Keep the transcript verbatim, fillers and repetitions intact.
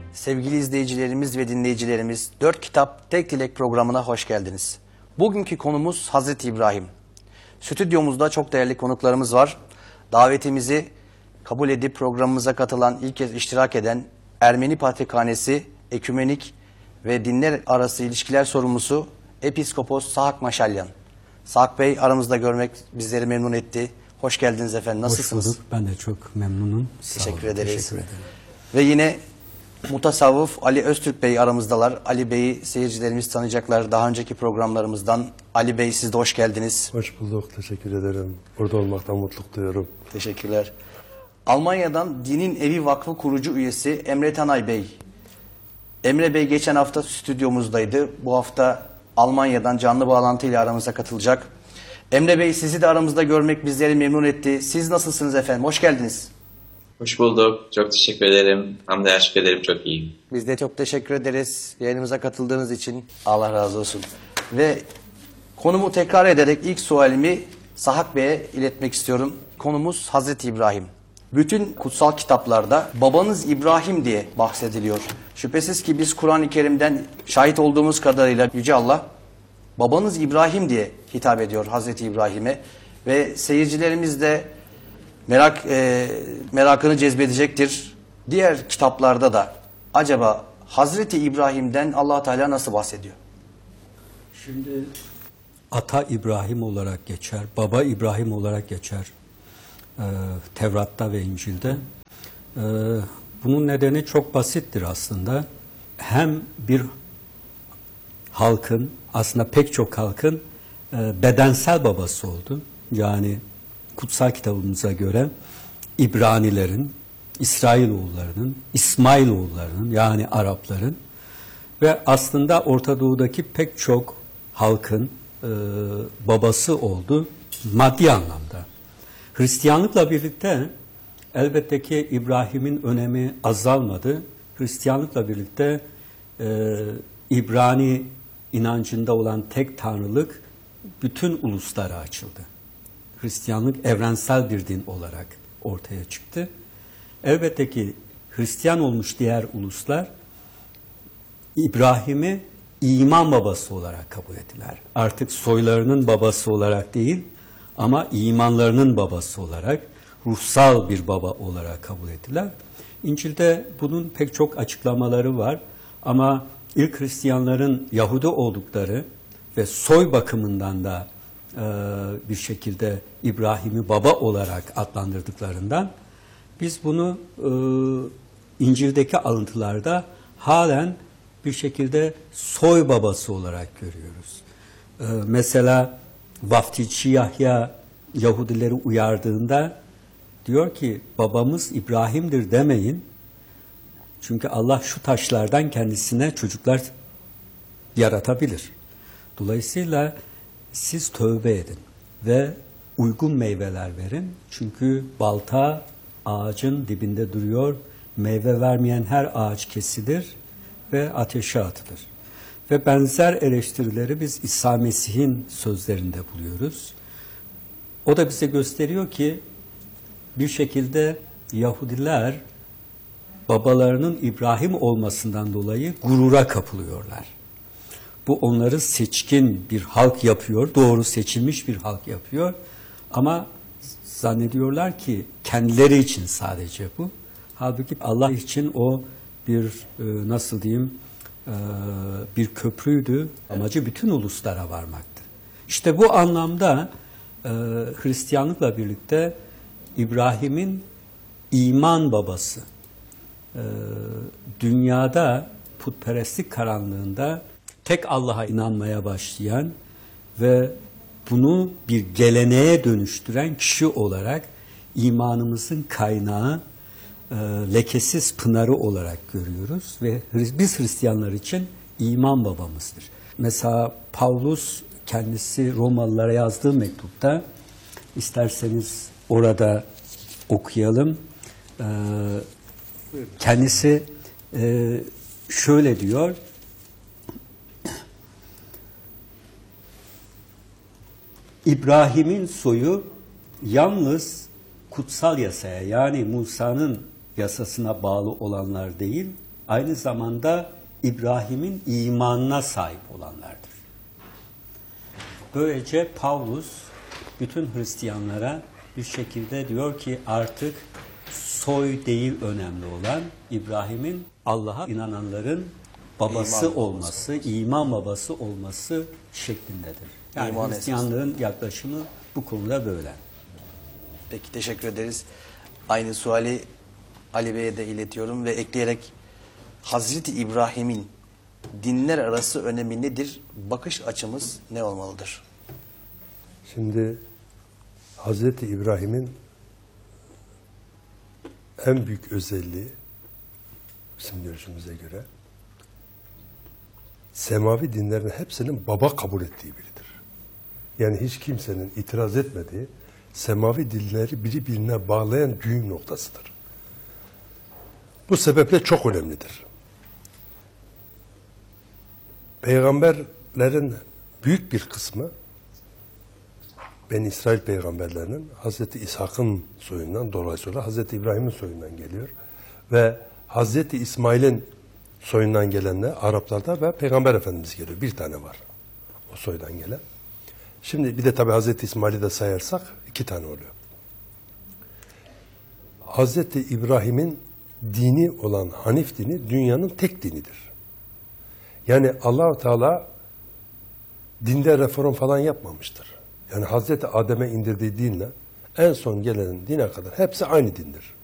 Sevgili izleyicilerimiz ve dinleyicilerimiz, Dört Kitap Tek Dilek programına hoş geldiniz. Bugünkü konumuz Hazreti İbrahim. Stüdyomuzda çok değerli konuklarımız var. Davetimizi kabul edip programımıza katılan, ilk kez iştirak eden Ermeni Patrikhanesi, Ekümenik ve Dinler Arası İlişkiler Sorumlusu Episkopos Sahak Maşalyan. Sahak Bey, aramızda görmek bizleri memnun etti. Hoş geldiniz efendim. Nasılsınız? Hoş bulduk. Ben de çok memnunum. Sağ Teşekkür olun. ederiz. Teşekkür ederim. Ve yine mutasavvıf Ali Öztürk Bey aramızdalar. Ali Bey'i seyircilerimiz tanıyacaklar daha önceki programlarımızdan. Ali Bey, siz de hoş geldiniz. Hoş bulduk. Teşekkür ederim. Burada olmaktan mutluluk duyuyorum. Teşekkürler. Almanya'dan Dinin Evi Vakfı kurucu üyesi Emre Tanay Bey. Emre Bey geçen hafta stüdyomuzdaydı. Bu hafta Almanya'dan canlı bağlantıyla aramıza katılacak. Emre Bey, sizi de aramızda görmek bizleri memnun etti. Siz nasılsınız efendim? Hoş geldiniz. Hoş bulduk. Çok teşekkür ederim. Hamdi aşk ederim. Çok iyi. Biz de çok teşekkür ederiz yayınımıza katıldığınız için. Allah razı olsun. Ve konumu tekrar ederek ilk sualimi Sahak Bey'e iletmek istiyorum. Konumuz Hazreti İbrahim. Bütün kutsal kitaplarda babanız İbrahim diye bahsediliyor. Şüphesiz ki biz Kur'an-ı Kerim'den şahit olduğumuz kadarıyla Yüce Allah babanız İbrahim diye hitap ediyor Hazreti İbrahim'e. Ve seyircilerimiz de merak e, merakını cezbedecektir. Diğer kitaplarda da acaba Hazreti İbrahim'den Allah Teala nasıl bahsediyor? Şimdi ata İbrahim olarak geçer, baba İbrahim olarak geçer e, Tevrat'ta ve İncil'de. E, bunun nedeni çok basittir aslında. Hem bir halkın, aslında pek çok halkın e, bedensel babası oldu. Yani kutsal kitabımıza göre İbranilerin, İsrailoğullarının, İsmailoğullarının yani Arapların ve aslında Orta Doğu'daki pek çok halkın e, babası oldu maddi anlamda. Hristiyanlıkla birlikte elbette ki İbrahim'in önemi azalmadı. Hristiyanlıkla birlikte e, İbrani inancında olan tek tanrılık bütün uluslara açıldı. Hristiyanlık evrensel bir din olarak ortaya çıktı. Elbette ki Hristiyan olmuş diğer uluslar İbrahim'i iman babası olarak kabul ettiler. Artık soylarının babası olarak değil ama imanlarının babası olarak, ruhsal bir baba olarak kabul ettiler. İncil'de bunun pek çok açıklamaları var ama ilk Hristiyanların Yahudi oldukları ve soy bakımından da e, bir şekilde İbrahim'i baba olarak adlandırdıklarından biz bunu e, İncil'deki alıntılarda halen bir şekilde soy babası olarak görüyoruz. E, mesela Vaftizci Yahya Yahudileri uyardığında diyor ki babamız İbrahim'dir demeyin. Çünkü Allah şu taşlardan kendisine çocuklar yaratabilir. Dolayısıyla siz tövbe edin ve uygun meyveler verin. Çünkü balta ağacın dibinde duruyor. Meyve vermeyen her ağaç kesilir ve ateşe atılır. Ve benzer eleştirileri biz İsa Mesih'in sözlerinde buluyoruz. O da bize gösteriyor ki bir şekilde Yahudiler babalarının İbrahim olmasından dolayı gurura kapılıyorlar. Bu onları seçkin bir halk yapıyor, doğru seçilmiş bir halk yapıyor. Ama zannediyorlar ki kendileri için sadece bu. Halbuki Allah için o bir e, nasıl diyeyim e, bir köprüydü. Amacı bütün uluslara varmaktı. İşte bu anlamda e, Hristiyanlıkla birlikte İbrahim'in iman babası, e, dünyada putperestlik karanlığında tek Allah'a inanmaya başlayan ve bunu bir geleneğe dönüştüren kişi olarak imanımızın kaynağı, e, lekesiz pınarı olarak görüyoruz ve biz Hristiyanlar için iman babamızdır. Mesela Pavlus kendisi Romalılara yazdığı mektupta, isterseniz orada okuyalım. E, kendisi e, şöyle diyor: İbrahim'in soyu yalnız kutsal yasaya, yani Musa'nın yasasına bağlı olanlar değil, aynı zamanda İbrahim'in imanına sahip olanlardır. Böylece Pavlus bütün Hristiyanlara bir şekilde diyor ki artık soy değil önemli olan İbrahim'in Allah'a inananların babası İman olması, iman babası olması şeklindedir. Yani İman Hristiyanlığın yaklaşımı bu konuda böyle. Peki teşekkür ederiz. Aynı suali Ali Bey'e de iletiyorum ve ekleyerek Hazreti İbrahim'in dinler arası önemi nedir? Bakış açımız ne olmalıdır? Şimdi Hazreti İbrahim'in en büyük özelliği bizim görüşümüze göre semavi dinlerin hepsinin baba kabul ettiği biridir. Yani hiç kimsenin itiraz etmediği semavi dinleri birbirine bağlayan düğüm noktasıdır. Bu sebeple çok önemlidir. Peygamberlerin büyük bir kısmı Ben İsrail peygamberlerinin Hazreti İshak'ın soyundan, dolayısıyla Hazreti İbrahim'in soyundan geliyor. Ve Hazreti İsmail'in soyundan gelenler Araplarda ve Peygamber Efendimiz geliyor. Bir tane var o soydan gelen. Şimdi bir de tabii Hazreti İsmail'i de sayarsak iki tane oluyor. Hazreti İbrahim'in dini olan Hanif dini dünyanın tek dinidir. Yani Allah-u Teala dinde reform falan yapmamıştır. Yani Hazreti Adem'e indirdiği dinle en son gelen dine kadar hepsi aynı dindir.